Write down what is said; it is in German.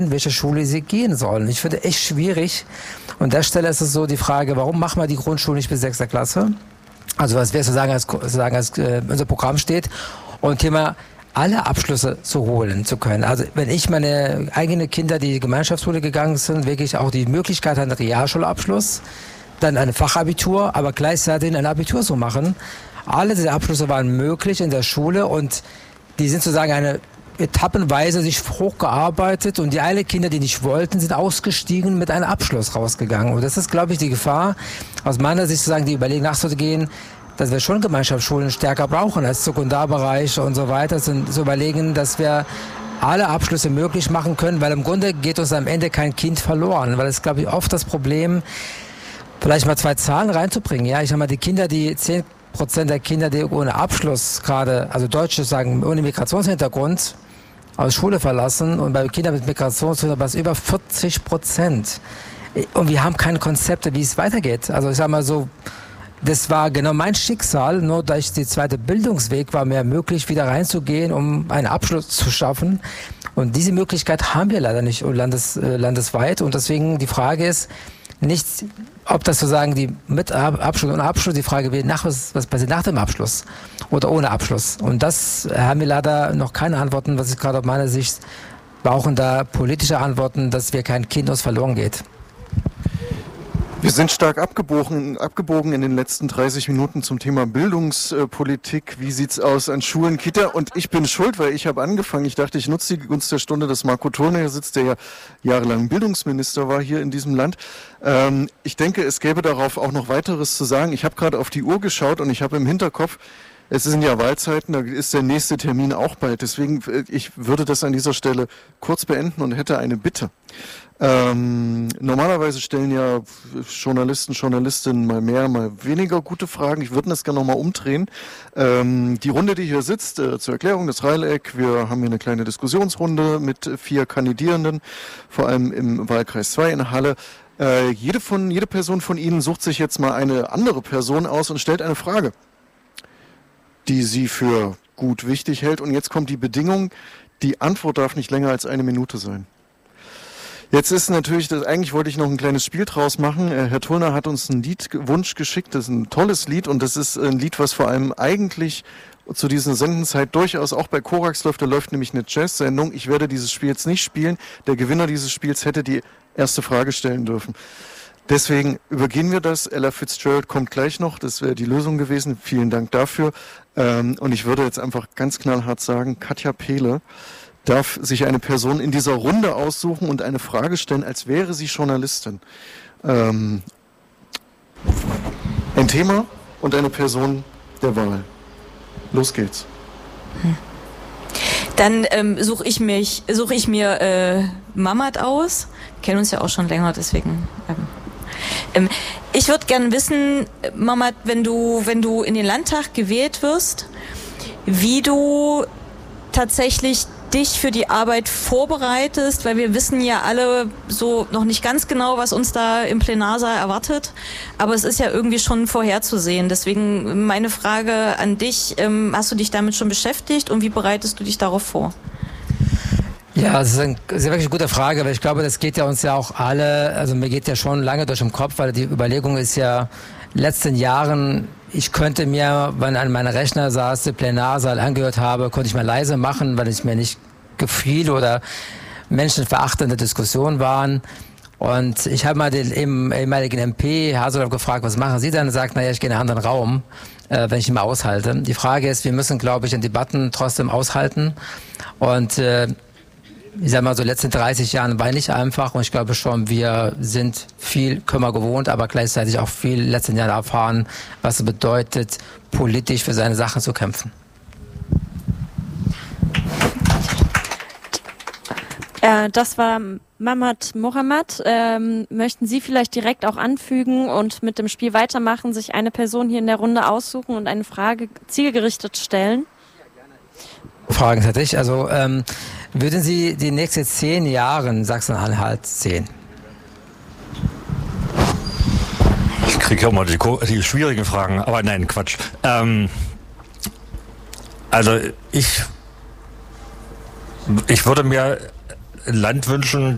welche Schule sie gehen sollen. Ich finde echt schwierig. Und an der Stelle ist es so die Frage, warum machen wir die Grundschule nicht bis 6. Klasse? Also was wir sagen, als unser Programm steht. Und Thema alle Abschlüsse zu holen zu können. Also wenn ich meine eigenen Kinder, die Gemeinschaftsschule gegangen sind, wirklich auch die Möglichkeit haben, einen Realschulabschluss, dann ein Fachabitur, aber gleichzeitig ein Abitur zu machen. Alle diese Abschlüsse waren möglich in der Schule und die sind sozusagen eine etappenweise sich hochgearbeitet und die alle Kinder, die nicht wollten, sind ausgestiegen mit einem Abschluss rausgegangen. Und das ist, glaube ich, die Gefahr, aus meiner Sicht sozusagen die Überlegung nachzugehen, dass wir schon Gemeinschaftsschulen stärker brauchen als Sekundarbereich und so weiter, sind zu überlegen, dass wir alle Abschlüsse möglich machen können, weil im Grunde geht uns am Ende kein Kind verloren, weil es, glaube ich, oft das Problem, vielleicht mal 2 Zahlen reinzubringen. Ja, ich sag mal, die Kinder, die 10% der Kinder, die ohne Abschluss gerade, also Deutsche sagen, ohne Migrationshintergrund aus Schule verlassen und bei Kindern mit Migrationshintergrund war es über 40%. Und wir haben keine Konzepte, wie es weitergeht. Also ich sag mal so, das war genau mein Schicksal, nur durch die zweite Bildungsweg war mir möglich, wieder reinzugehen, um einen Abschluss zu schaffen. Und diese Möglichkeit haben wir leider nicht landesweit. Und deswegen die Frage ist nicht, ob das sozusagen die mit Abschluss und Abschluss, die Frage wird, was passiert nach dem Abschluss oder ohne Abschluss. Und das haben wir leider noch keine Antworten, was ich gerade aus meiner Sicht brauchen da politische Antworten, dass wir kein Kind uns verloren geht. Wir sind stark abgebogen in den letzten 30 Minuten zum Thema Bildungspolitik. Wie sieht's aus an Schulen, Kita? Und ich bin schuld, weil ich habe angefangen. Ich dachte, ich nutze die Gunst der Stunde, dass Marco Thurner hier sitzt, der ja jahrelang Bildungsminister war hier in diesem Land. Ich denke, es gäbe darauf auch noch weiteres zu sagen. Ich habe gerade auf die Uhr geschaut und ich habe im Hinterkopf, es sind ja Wahlzeiten, da ist der nächste Termin auch bald. Deswegen, ich würde das an dieser Stelle kurz beenden und hätte eine Bitte. Normalerweise stellen ja Journalistinnen mal mehr, mal weniger gute Fragen. Ich würde das gerne nochmal umdrehen. Die Runde, die hier sitzt, zur Erklärung, das Reileck, wir haben hier eine kleine Diskussionsrunde mit 4 Kandidierenden, vor allem im Wahlkreis 2 in Halle. Jede Person von Ihnen sucht sich jetzt mal eine andere Person aus und stellt eine Frage, die sie für gut wichtig hält. Und jetzt kommt die Bedingung, die Antwort darf nicht länger als 1 Minute sein. Jetzt ist natürlich, eigentlich wollte ich noch ein kleines Spiel draus machen. Herr Thurner hat uns einen Liedwunsch geschickt. Das ist ein tolles Lied und das ist ein Lied, was vor allem eigentlich zu dieser Sendenzeit durchaus auch bei Korax läuft. Da läuft nämlich eine Jazz-Sendung. Ich werde dieses Spiel jetzt nicht spielen. Der Gewinner dieses Spiels hätte die erste Frage stellen dürfen. Deswegen übergehen wir das. Ella Fitzgerald kommt gleich noch. Das wäre die Lösung gewesen. Vielen Dank dafür. Und ich würde jetzt einfach ganz knallhart sagen, Katja Pehle darf sich eine Person in dieser Runde aussuchen und eine Frage stellen, als wäre sie Journalistin. Ein Thema und eine Person der Wahl. Los geht's. Dann suche ich mir Mamat aus. Wir kennen uns ja auch schon länger, deswegen. Ich würde gerne wissen, Mamat, wenn du in den Landtag gewählt wirst, wie du tatsächlich dich für die Arbeit vorbereitest, weil wir wissen ja alle so noch nicht ganz genau, was uns da im Plenarsaal erwartet, aber es ist ja irgendwie schon vorherzusehen. Deswegen meine Frage an dich, hast du dich damit schon beschäftigt und wie bereitest du dich darauf vor? Ja, das ist eine sehr wirklich gute Frage, weil ich glaube, das geht ja uns ja auch alle, also mir geht ja schon lange durch den Kopf, weil die Überlegung ist ja, letzten Jahren, ich könnte mir, wenn an meinem Rechner saß, den Plenarsaal angehört habe, konnte ich mal leise machen, weil es mir nicht gefiel oder menschenverachtende Diskussionen waren. Und ich habe mal den ehemaligen MP Haseloff gefragt, was machen Sie denn? Er sagt, naja, ich gehe in einen anderen Raum, wenn ich ihn mal aushalte. Die Frage ist, wir müssen, glaube ich, in Debatten trotzdem aushalten. Und ich sag mal, so letzten 30 Jahren war nicht einfach und ich glaube schon, wir sind viel Kümmer gewohnt, aber gleichzeitig auch viel letzten Jahren erfahren, was es bedeutet, politisch für seine Sachen zu kämpfen. Das war Mamat Mohammed. Möchten Sie vielleicht direkt auch anfügen und mit dem Spiel weitermachen, sich eine Person hier in der Runde aussuchen und eine Frage zielgerichtet stellen? Fragen hätte ich. Also würden Sie die nächsten 10 Jahre in Sachsen-Anhalt sehen? Ich kriege ja immer die schwierigen Fragen, aber nein, Quatsch. Also ich würde mir ein Land wünschen,